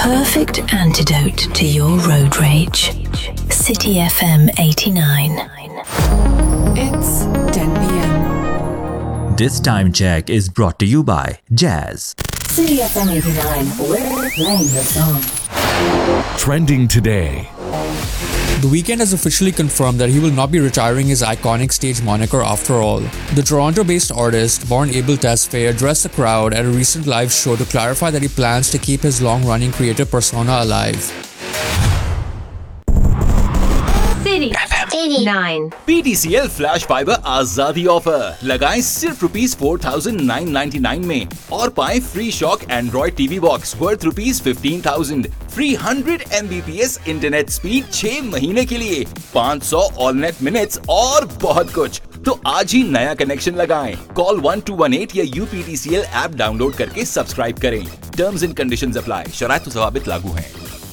perfect antidote to your road rage. City FM 89. It's 10 p.m. This time check is brought to you by Jazz. City FM 89, we're playing your song. Trending today. The Weeknd has officially confirmed that he will not be retiring his iconic stage moniker after all. The Toronto-based artist, born Abel Tesfaye, addressed the crowd at a recent live show to clarify that he plans to keep his long-running creative persona alive. City FM 89. PTCL flash fibre आजादी offer लगाएं सिर्फ ₹4,999 में और पाएं free shock Android TV box worth ₹15,000, free 100 Mbps internet speed 6 महीने के लिए, 500 all net minutes और बहुत कुछ। तो आज ही नया कनेक्शन लगाएं। कॉल 1218 या UPTCL ऐप डाउनलोड करके सब्सक्राइब करें। टर्म्स एंड कंडीशंस अप्लाई, शराइत व ज़वाबित लागू हैं।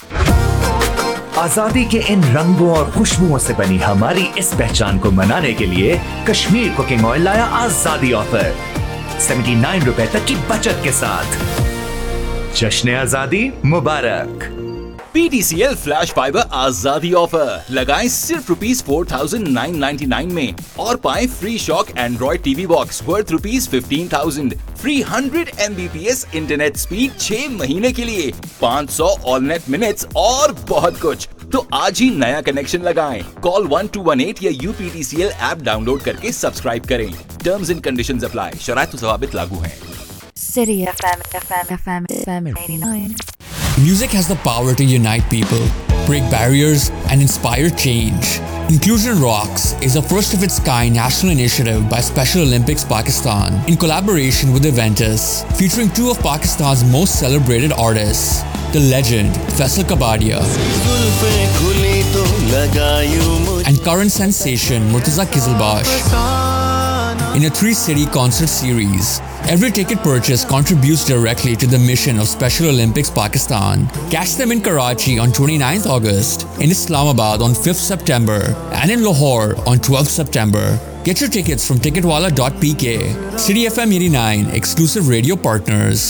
आजादी के इन रंगों और खुशबुओं से बनी हमारी इस पहचान को मनाने के लिए कश्मीर कुकिंग ऑयल लाया आजादी ऑफर 79 रुपए तक की बचत के साथ। जश्न आजादी मुबारक। PTCL फ्लैश फाइबर आजादी ऑफर लगाएं सिर्फ ₹4,999 में और पाएं free shock Android TV box worth ₹15,000, free 100 Mbps internet speed 6 महीने के लिए, 500 ऑल नेट मिनट्स और बहुत कुछ। तो आज ही नया कनेक्शन लगाएं। कॉल 1218 या UPTCL ऐप डाउनलोड करके सब्सक्राइब करें। टर्म्स एंड कंडीशंस अप्लाई, शराइत व ज़वाबित लागू हैं। City FM 89. Music has the power to unite people, break barriers, and inspire change. Inclusion Rocks is a first-of-its-kind national initiative by Special Olympics Pakistan in collaboration with Aventus, featuring two of Pakistan's most celebrated artists, the legend Faisal Kabadia and current sensation Murtaza Qizilbash. In a 3-city concert series, every ticket purchase contributes directly to the mission of Special Olympics Pakistan. Catch them in Karachi on 29th August, in Islamabad on 5th September, and in Lahore on 12th September. Get your tickets from ticketwala.pk. City FM 89, exclusive radio partners.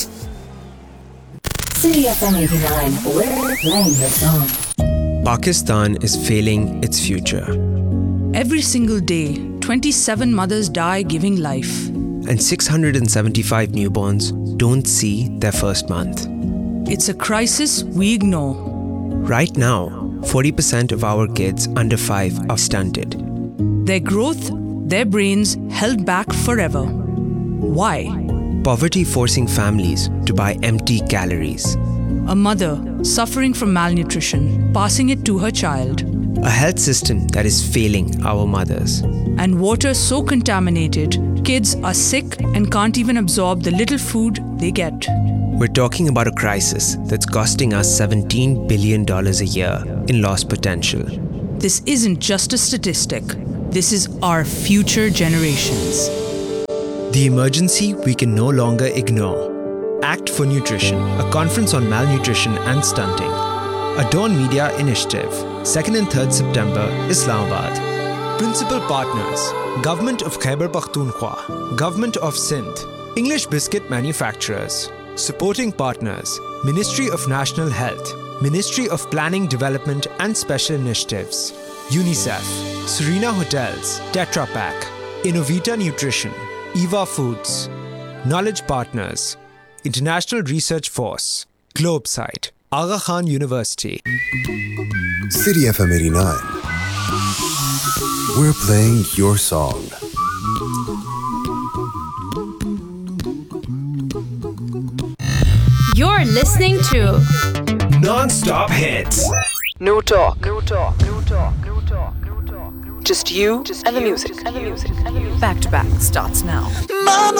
City FM 89, we're playing your song. Pakistan is failing its future. Every single day, 27 mothers die giving life. And 675 newborns don't see their first month. It's a crisis we ignore. Right now, 40% of our kids under 5 are stunted. Their growth, their brains held back forever. Why? Poverty forcing families to buy empty calories. A mother suffering from malnutrition, passing it to her child. A health system that is failing our mothers. And water so contaminated, kids are sick and can't even absorb the little food they get. We're talking about a crisis that's costing us $17 billion a year in lost potential. This isn't just a statistic. This is our future generations. The emergency we can no longer ignore. Act for Nutrition, a conference on malnutrition and stunting. A Dawn Media initiative. 2nd and 3rd September, Islamabad. Principal partners: Government of Khyber Pakhtunkhwa, Government of Sindh, English Biscuit Manufacturers. Supporting partners: Ministry of National Health, Ministry of Planning, Development and Special Initiatives, UNICEF, Serena Hotels, Tetra Pak, Innovita Nutrition, Eva Foods. Knowledge partners: International Research Force, Globesite, Aga Khan University. City FM 89. We're playing your song. You're listening to Non-stop hits. No talk. Just you and the music. Back to back starts now. Mama